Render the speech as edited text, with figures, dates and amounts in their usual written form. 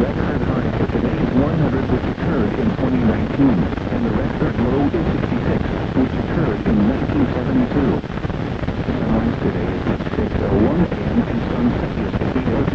record high for today is 100, which occurred in 2019, and the record low is 66, which occurred in 1972. Sunrise today is at 6:01 a.m. and sunset is 8:02